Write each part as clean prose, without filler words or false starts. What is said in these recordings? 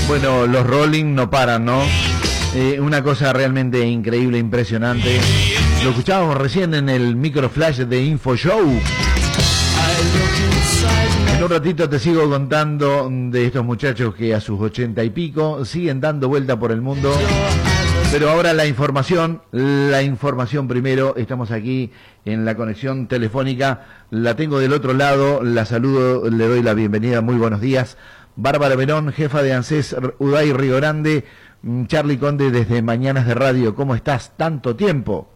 Bueno, los Rolling no paran, ¿no? Una cosa realmente increíble, impresionante. Lo escuchábamos recién en el microflash de InfoShow. En un ratito te sigo contando de estos muchachos que a sus 80 y pico siguen dando vuelta por el mundo. Pero ahora la información primero. Estamos aquí en la conexión telefónica. La tengo del otro lado, la saludo, le doy la bienvenida. Muy buenos días. Bárbara Verón, jefa de ANSES Uday Río Grande. Charly Conde desde Mañanas de Radio. ¿Cómo estás? Tanto tiempo.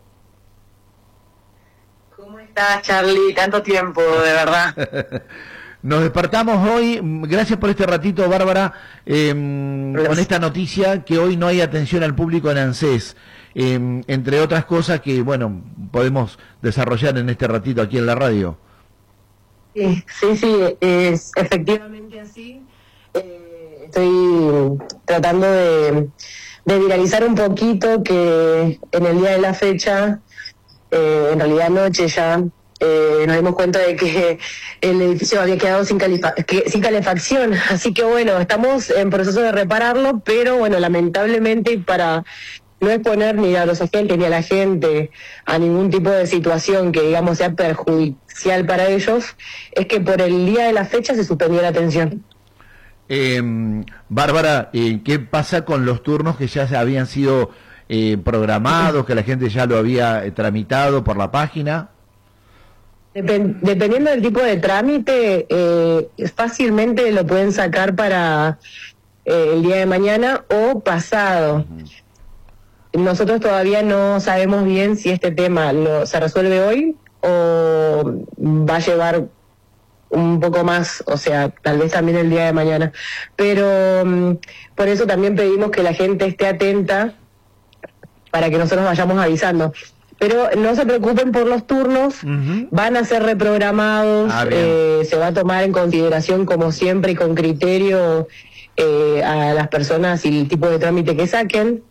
¿Cómo estás, Charly? Tanto tiempo, de verdad. Nos despertamos hoy, gracias por este ratito, Bárbara, con esta noticia que hoy no hay atención al público en ANSES, entre otras cosas que, bueno, podemos desarrollar en este ratito aquí en la radio. Sí, es efectivamente así. Estoy tratando de viralizar un poquito que en el día de la fecha, en realidad anoche ya, nos dimos cuenta de que el edificio había quedado sin calefacción, así que bueno, estamos en proceso de repararlo, pero bueno, lamentablemente para no exponer ni a los agentes ni a la gente a ningún tipo de situación que digamos sea perjudicial para ellos, es que por el día de la fecha se suspendió la atención. Bárbara, ¿qué pasa con los turnos que ya habían sido programados, que la gente ya lo había tramitado por la página? Dependiendo del tipo de trámite, fácilmente lo pueden sacar para el día de mañana o pasado. Nosotros todavía no sabemos bien si este tema se resuelve hoy o va a llevar un poco más, o sea, tal vez también el día de mañana. Pero por eso también pedimos que la gente esté atenta para que nosotros vayamos avisando. Pero no se preocupen por los turnos, van a ser reprogramados, se va a tomar en consideración como siempre y con criterio a las personas y el tipo de trámite que saquen.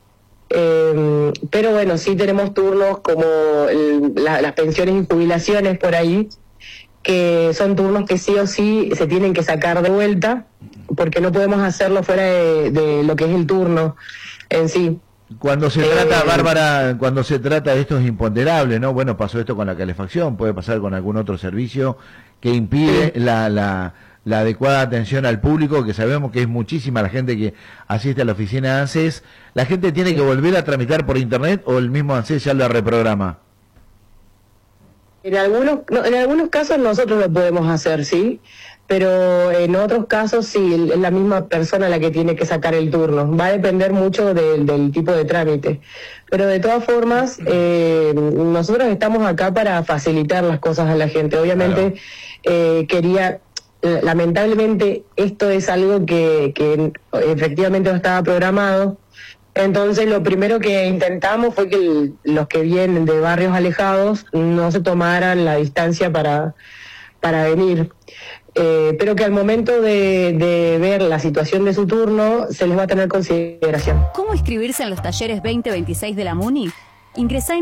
Pero bueno, sí tenemos turnos como las pensiones y jubilaciones por ahí, que son turnos que sí o sí se tienen que sacar de vuelta, porque no podemos hacerlo fuera de lo que es el turno en sí. Cuando se trata, Bárbara, cuando se trata de esto es imponderable, ¿no? Bueno, pasó esto con la calefacción, puede pasar con algún otro servicio que impide la adecuada atención al público, que sabemos que es muchísima la gente que asiste a la oficina de ANSES. ¿La gente tiene que volver a tramitar por internet o el mismo ANSES ya lo reprograma? En algunos casos nosotros lo podemos hacer, sí, pero en otros casos sí, es la misma persona la que tiene que sacar el turno. Va a depender mucho del tipo de trámite. Pero de todas formas, nosotros estamos acá para facilitar las cosas a la gente. Obviamente, lamentablemente, esto es algo que efectivamente no estaba programado. Entonces lo primero que intentamos fue que los que vienen de barrios alejados no se tomaran la distancia para venir. Pero que al momento de ver la situación de su turno se les va a tener consideración. ¿Cómo inscribirse en los talleres 2026 de la MUNI? Ingresá en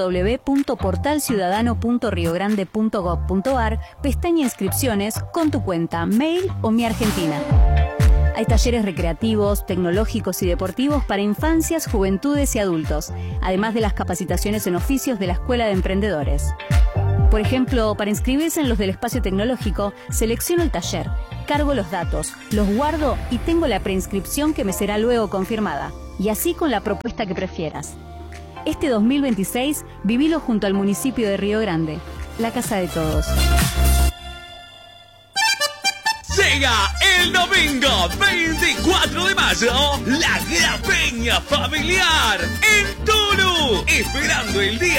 www.portalciudadano.riogrande.gov.ar, pestaña Inscripciones, con tu cuenta, mail o Mi Argentina. Hay talleres recreativos, tecnológicos y deportivos para infancias, juventudes y adultos, además de las capacitaciones en oficios de la Escuela de Emprendedores. Por ejemplo, para inscribirse en los del espacio tecnológico, selecciono el taller, cargo los datos, los guardo y tengo la preinscripción que me será luego confirmada. Y así con la propuesta que prefieras. Este 2026, vivilo junto al municipio de Río Grande, la casa de todos. Llega el domingo 24 de mayo, la Gran Peña Familiar en Tulu, esperando el día